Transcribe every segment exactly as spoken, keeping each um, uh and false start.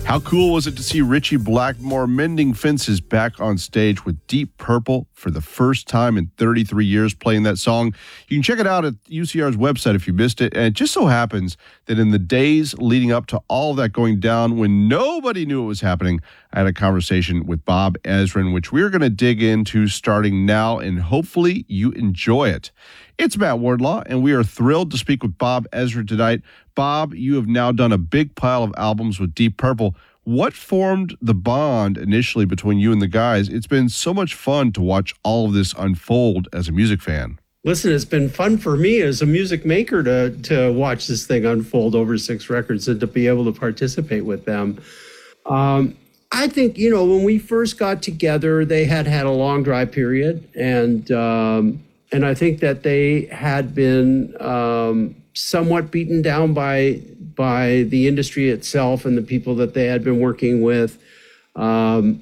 How cool was it to see Ritchie Blackmore mending fences back on stage with Deep Purple for the first time in thirty-three years playing that song? You can check it out at U C R's website if you missed it. And it just so happens that in the days leading up to all of that going down, when nobody knew it was happening, I had a conversation with Bob Ezrin, which we're going to dig into starting now, and hopefully you enjoy it. It's Matt Wardlaw, and we are thrilled to speak with Bob Ezrin tonight. Bob, you have now done a big pile of albums with Deep Purple. What formed the bond initially between you and the guys? It's been so much fun to watch all of this unfold as a music fan. Listen, it's been fun for me as a music maker to to watch this thing unfold over six records and to be able to participate with them. Um, I think, you know, when we first got together, they had had a long dry period, and um, and I think that they had been um, somewhat beaten down by by the industry itself and the people that they had been working with. Um,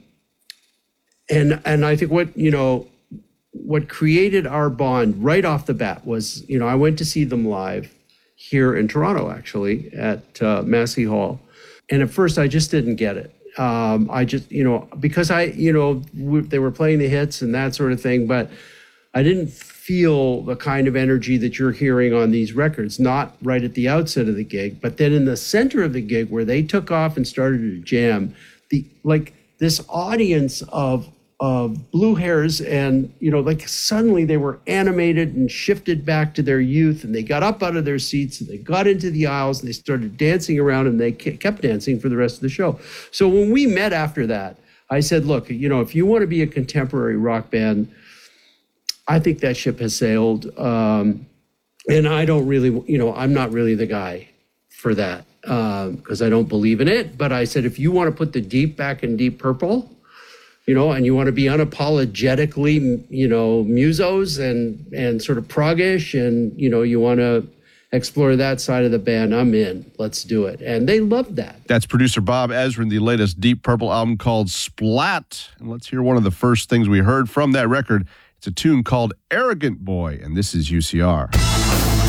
and and I think what, you know, what created our bond right off the bat was, you know, I went to see them live here in Toronto, actually, at uh, Massey Hall. And at first, I just didn't get it. Um, I just, you know, because I, you know, w- they were playing the hits and that sort of thing, but I didn't feel the kind of energy that you're hearing on these records, not right at the outset of the gig, but then in the center of the gig where they took off and started to jam, the like this audience of of blue hairs, and, you know, like suddenly they were animated and shifted back to their youth, and they got up out of their seats and they got into the aisles and they started dancing around, and they kept dancing for the rest of the show. So when we met after that, I said, look, you know, if you want to be a contemporary rock band, I think that ship has sailed. Um, and I don't really, you know, I'm not really the guy for that because um, I don't believe in it. But I said, if you want to put the Deep back in Deep Purple, you know, and you want to be unapologetically, you know, musos and and sort of proggish, and, you know, you want to explore that side of the band, I'm in. Let's do it. And they loved that. That's producer Bob Ezrin, the latest Deep Purple album called Splat. And let's hear one of the first things we heard from that record. It's a tune called Arrogant Boy, and this is U C R.